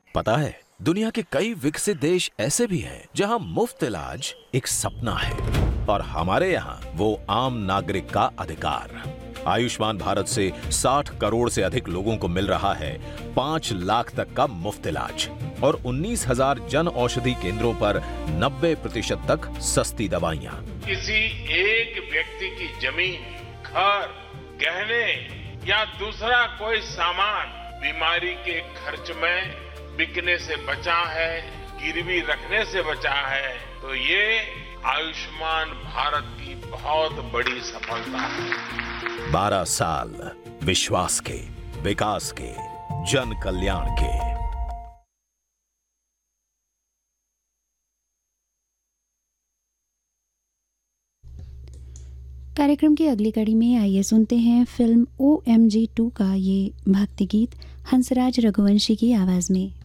पता है, दुनिया के कई विकसित देश ऐसे भी हैं जहां मुफ्त इलाज एक सपना है और हमारे यहाँ वो आम नागरिक का अधिकार। आयुष्मान भारत से 60 करोड़ से अधिक लोगों को मिल रहा है 5 लाख तक का मुफ्त इलाज और 19,000 जन औषधि केंद्रों पर 90% तक सस्ती दवाइयाँ। किसी एक व्यक्ति की जमीन, घर, गहने या दूसरा कोई सामान बीमारी के खर्च में बिकने से बचा है, गिरवी रखने से बचा है, तो ये आयुष्मान भारत की बहुत बड़ी सफलता है। 12 साल विश्वास के, विकास के, जन कल्याण के। कार्यक्रम की अगली कड़ी में आइए सुनते हैं फिल्म OMG 2 का ये भक्ति गीत हंसराज रघुवंशी की आवाज में।